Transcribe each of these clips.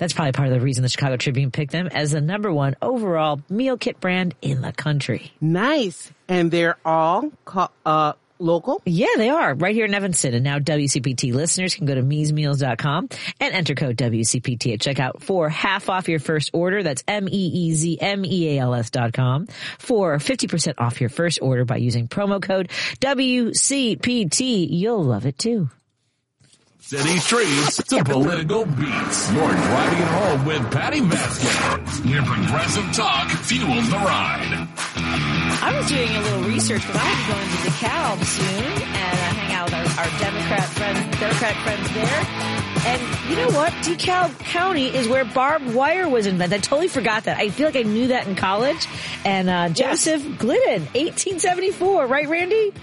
That's probably part of the reason the Chicago Tribune picked them as the #1 overall meal kit brand in the country. Nice. And they're all local? Yeah, they are. Right here in Evanston. And now WCPT listeners can go to meesmeals.com and enter code WCPT at checkout for half off your first order. That's MEEZMEALS.com for 50% off your first order by using promo code WCPT. You'll love it too. City streets to political beats. You're driving home with Patty Vasquez. Where progressive talk fuels the ride. I was doing a little research because I have to go into DeKalb soon and hang out with our Democratic friends there. And you know what? DeKalb County is where barbed wire was invented. I totally forgot that. I feel like I knew that in college. And Joseph Glidden, 1874, right, Randy?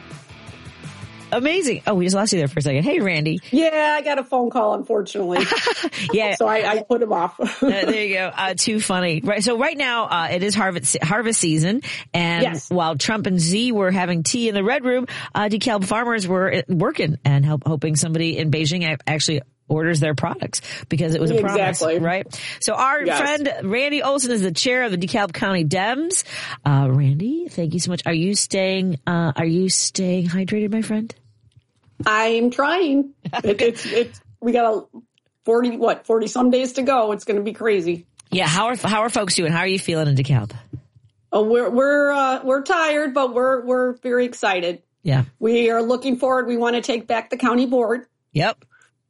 Amazing. Oh, we just lost you there for a second. Hey, Randy. Yeah, I got a phone call, unfortunately. Yeah. So I put him off. There you go. Too funny. Right. So right now, it is harvest season. And yes. While Trump and Z were having tea in the Red Room, DeKalb farmers were working and hoping somebody in Beijing actually orders their products because it was a promise, right? So our friend Randy Olson is the chair of the DeKalb County Dems. Randy, thank you so much. Are you staying hydrated, my friend? I'm trying. We got 40 some days to go. It's going to be crazy. Yeah. How are folks doing? How are you feeling in DeKalb? Oh, we're tired, but we're very excited. Yeah. We are looking forward. We want to take back the county board. Yep.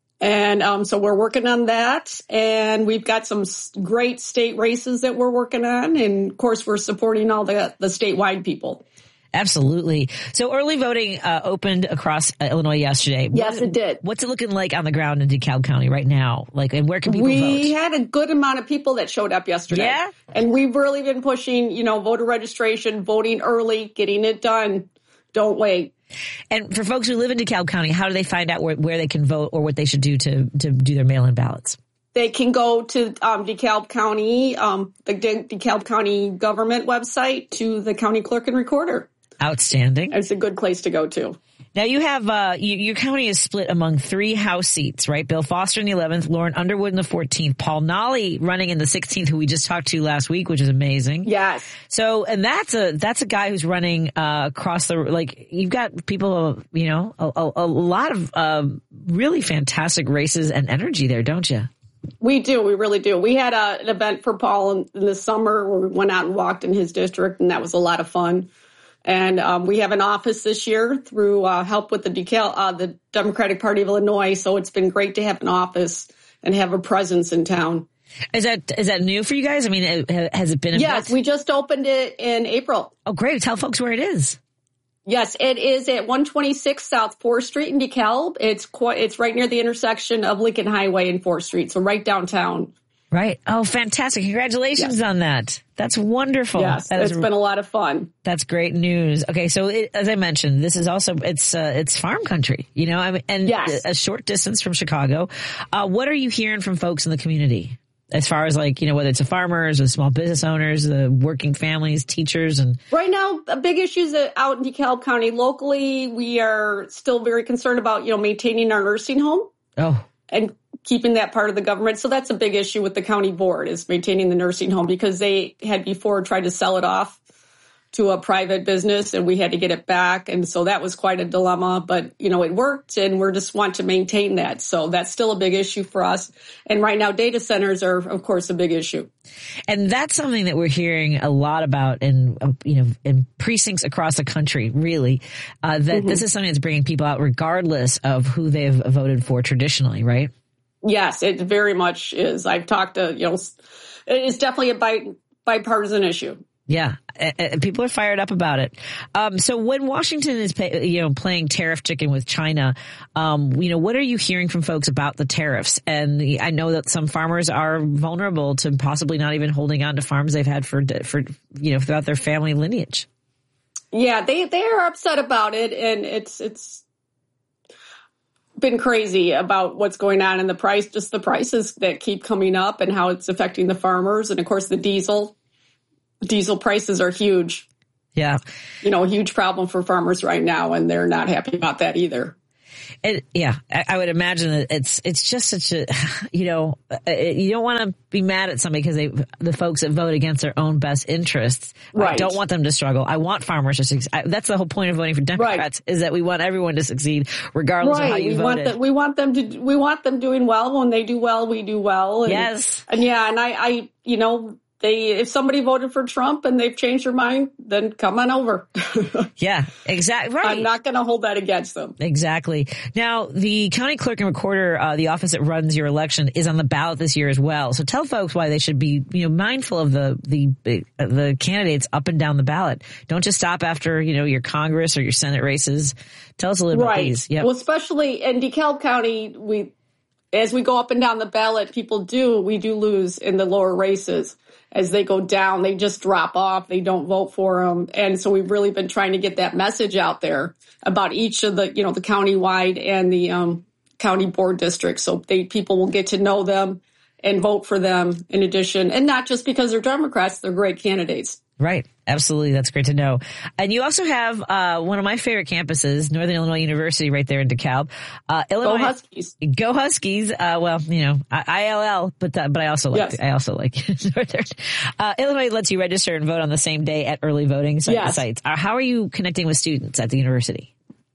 And so we're working on that. And we've got some great state races that we're working on. And of course, we're supporting all the statewide people. Absolutely. So early voting opened across Illinois yesterday. Yes, it did. What's it looking like on the ground in DeKalb County right now? Like, and where can people vote? We had a good amount of people that showed up yesterday. Yeah. And we've really been pushing, voter registration, voting early, getting it done. Don't wait. And for folks who live in DeKalb County, how do they find out where they can vote or what they should do to do their mail-in ballots? They can go to DeKalb County, the DeKalb County government website, to the county clerk and recorder. Outstanding. It's a good place to go to. Now you have, your county is split among 3 House seats, right? Bill Foster in the 11th, Lauren Underwood in the 14th, Paul Nolly running in the 16th, who we just talked to last week, which is amazing. Yes. So, and that's a guy who's running, across you've got people, a lot of, really fantastic races and energy there, don't you? We do. We really do. We had an event for Paul in the summer where we went out and walked in his district, and that was a lot of fun. And we have an office this year through help with the Democratic Party of Illinois. So it's been great to have an office and have a presence in town. Is that new for you guys? I mean, has it been? Yes, we just opened it in April. Oh, great. Tell folks where it is. Yes, it is at 126 South 4th Street in DeKalb. It's right near the intersection of Lincoln Highway and 4th Street. So right downtown. Right. Oh, fantastic. Congratulations on that. That's wonderful. Yes, it's been a lot of fun. That's great news. Okay, so as I mentioned, this is also, it's farm country, and a short distance from Chicago. What are you hearing from folks in the community as far as whether it's the farmers or the small business owners, the working families, teachers? And right now, a big issue is that out in DeKalb County locally, we are still very concerned about, maintaining our nursing home. Oh. And keeping that part of the government. So that's a big issue with the county board, is maintaining the nursing home, because they had before tried to sell it off to a private business and we had to get it back. And so that was quite a dilemma, but it worked and we're just want to maintain that. So that's still a big issue for us. And right now data centers are, of course, a big issue. And that's something that we're hearing a lot about in precincts across the country, really, this is something that's bringing people out regardless of who they've voted for traditionally, right? Yes, it very much is. I've talked to, it's definitely a bipartisan issue. Yeah, people are fired up about it. So when Washington is, playing tariff chicken with China, what are you hearing from folks about the tariffs? And I know that some farmers are vulnerable to possibly not even holding on to farms they've had for throughout their family lineage. Yeah, they are upset about it, and it's been crazy about what's going on in the prices that keep coming up and how it's affecting the farmers, and of course the diesel prices are huge. Yeah. A huge problem for farmers right now, and they're not happy about that either. I would imagine that it's just such a, you don't want to be mad at somebody because the folks that vote against their own best interests. Right. I don't want them to struggle. I want farmers to succeed. That's the whole point of voting for Democrats, is that we want everyone to succeed regardless of how you voted. We want them doing well. When they do well, we do well. And, yes. And I if somebody voted for Trump and they've changed their mind, then come on over. Yeah, exactly. Right. I'm not going to hold that against them. Exactly. Now, the county clerk and recorder, the office that runs your election, is on the ballot this year as well. So tell folks why they should be, mindful of the candidates up and down the ballot. Don't just stop after, your Congress or your Senate races. Tell us a little bit, please. Yep. Well, especially in DeKalb County, as we go up and down the ballot, we do lose in the lower races. As they go down, they just drop off. They don't vote for them. And so we've really been trying to get that message out there about each of the, the county-wide and the county board districts. So people will get to know them and vote for them in addition. And not just because they're Democrats, they're great candidates. Right. Absolutely. That's great to know. And you also have one of my favorite campuses, Northern Illinois University, right there in DeKalb. Illinois, Go Huskies. Go Huskies. ILL, but I also like Northern. Illinois lets you register and vote on the same day at early voting sites. How are you connecting with students at the university?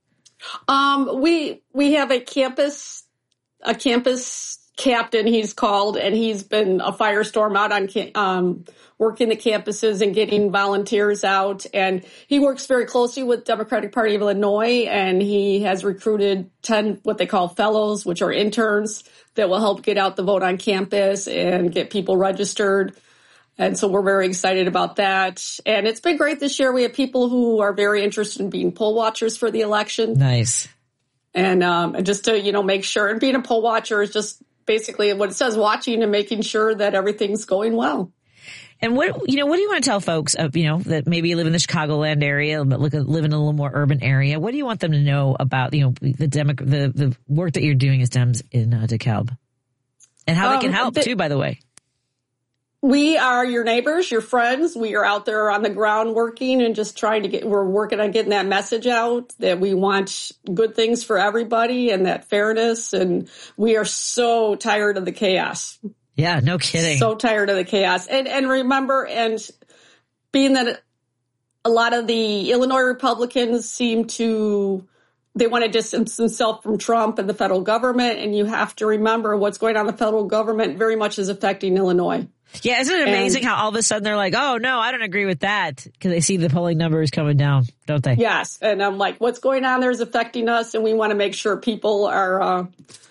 We have a campus captain, he's called, and he's been a firestorm out on working the campuses and getting volunteers out. And he works very closely with Democratic Party of Illinois, and he has recruited 10 what they call fellows, which are interns that will help get out the vote on campus and get people registered. And so we're very excited about that. And it's been great this year. We have people who are very interested in being poll watchers for the election. Nice. And just to, make sure, and being a poll watcher is just basically what it says, watching and making sure that everything's going well. And what do you want to tell folks, that maybe live in the Chicagoland area, but live in a little more urban area? What do you want them to know about, the work that you're doing as Dems in DeKalb? And how they can help too, by the way. We are your neighbors, your friends. We are out there on the ground working and just we're working on getting that message out that we want good things for everybody and that fairness. And we are so tired of the chaos. Yeah, no kidding. So tired of the chaos. And remember, and being that a lot of the Illinois Republicans they want to distance themselves from Trump and the federal government. And you have to remember what's going on in the federal government very much is affecting Illinois. Yeah, isn't it amazing how all of a sudden they're like, oh, no, I don't agree with that, because they see the polling numbers coming down, don't they? Yes. And I'm like, what's going on there is affecting us, and we want to make sure people are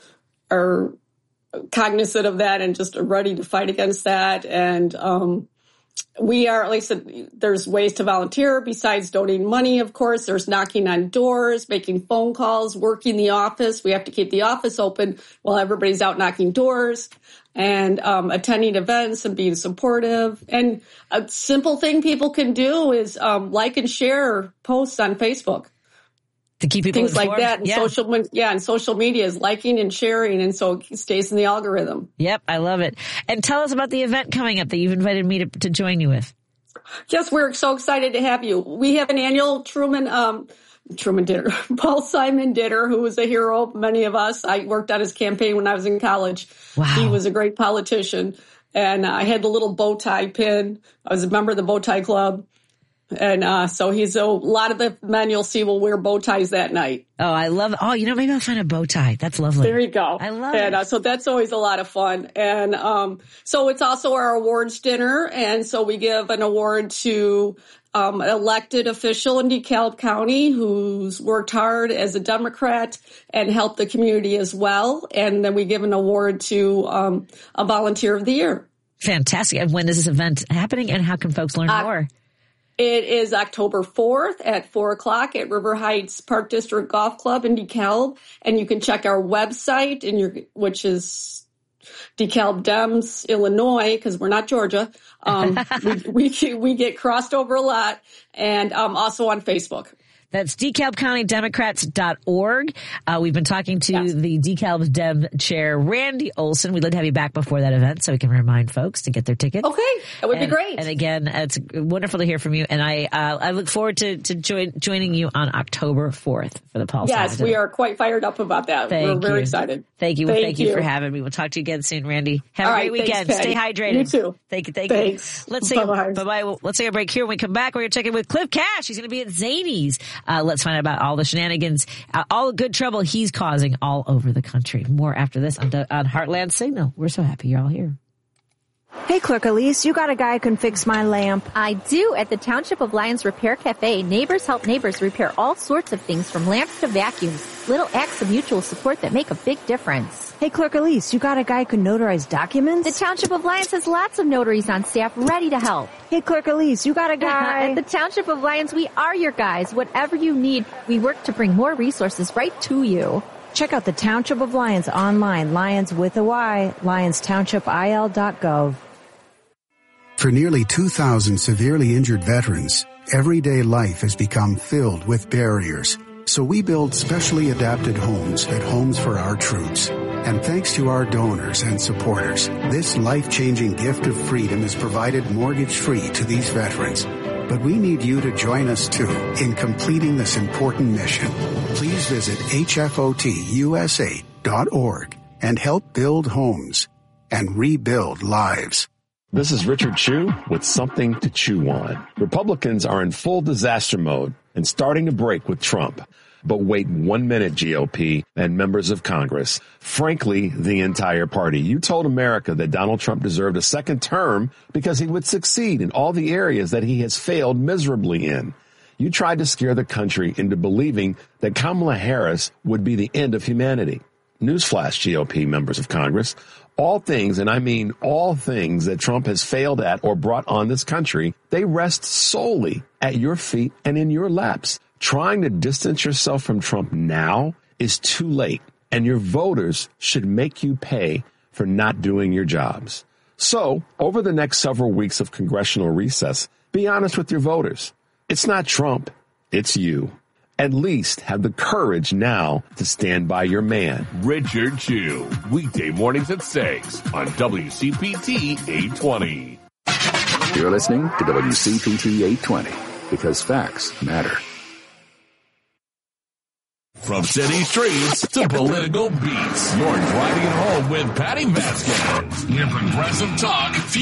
cognizant of that and just ready to fight against that. And we are, at least there's ways to volunteer besides donating money, of course. There's knocking on doors, making phone calls, working the office. We have to keep the office open while everybody's out knocking doors. And attending events and being supportive. And a simple thing people can do is like and share posts on Facebook. To keep people things informed. Like that. And social media is liking and sharing, and so it stays in the algorithm. Yep, I love it. And tell us about the event coming up that you've invited me to join you with. Yes, we're so excited to have you. We have an annual Truman dinner. Paul Simon dinner, who was a hero of many of us. I worked on his campaign when I was in college. Wow. He was a great politician. And I had the little bow tie pin. I was a member of the bow tie club. And so a lot of the men you'll see will wear bow ties that night. Oh, I love it. Oh, maybe I'll find a bow tie. That's lovely. There you go. I love it. And so that's always a lot of fun. And so it's also our awards dinner. And so we give an award to an elected official in DeKalb County who's worked hard as a Democrat and helped the community as well. And then we give an award to a volunteer of the year. Fantastic. And when is this event happening, and how can folks learn more? It is October 4th at 4:00 at River Heights Park District Golf Club in DeKalb. And you can check our website, which is DeKalb Dems, Illinois, because we're not Georgia. We get crossed over a lot, and also on Facebook. That's DeKalbCountyDemocrats.org. We've been talking to the DeKalb Dem Chair, Randy Olson. We'd love to have you back before that event so we can remind folks to get their tickets. Okay, that would be great. And again, it's wonderful to hear from you. And I look forward to joining you on October 4th for the Paul Simon. Yes, we are quite fired up about that. We're very excited. Thank you. Thank you for having me. We'll talk to you again soon, Randy. Have a great weekend. Thanks, Stay hydrated. You too. Thank you. Thanks. Let's take bye-bye. Let's take a break here. When we come back, we're going to check in with Cliff Cash. He's going to be at Zany's. Let's find out about all the shenanigans, all the good trouble he's causing all over the country. More after this on Heartland Signal. We're so happy you're all here. Hey, Clerk Elise, you got a guy who can fix my lamp? I do. At the Township of Lyons Repair Cafe, neighbors help neighbors repair all sorts of things from lamps to vacuums. Little acts of mutual support that make a big difference. Hey, Clerk Elise, you got a guy who can notarize documents? The Township of Lyons has lots of notaries on staff ready to help. Hey, Clerk Elise, you got a guy? At the Township of Lyons, we are your guys. Whatever you need, we work to bring more resources right to you. Check out the Township of Lyons online, Lyons with a Y, LyonsTownshipIL.gov. For nearly 2,000 severely injured veterans, everyday life has become filled with barriers. So we build specially adapted homes at Homes for Our Troops. And thanks to our donors and supporters, this life-changing gift of freedom is provided mortgage-free to these veterans. But we need you to join us, too, in completing this important mission. Please visit hfotusa.org and help build homes and rebuild lives. This is Richard Chu with something to chew on. Republicans are in full disaster mode and starting to break with Trump. But wait 1 minute, GOP and members of Congress. Frankly, the entire party. You told America that Donald Trump deserved a second term because he would succeed in all the areas that he has failed miserably in. You tried to scare the country into believing that Kamala Harris would be the end of humanity. Newsflash, GOP members of Congress. All things, and I mean all things that Trump has failed at or brought on this country, they rest solely at your feet and in your laps. Trying to distance yourself from Trump now is too late, and your voters should make you pay for not doing your jobs. So, over the next several weeks of congressional recess, be honest with your voters. It's not Trump, it's you. At least have the courage now to stand by your man. Richard Chu, weekday mornings at 6 on WCPT 820. You're listening to WCPT 820 because facts matter. From city streets to political beats, you're driving home with Patty Vasquez. Your progressive talk.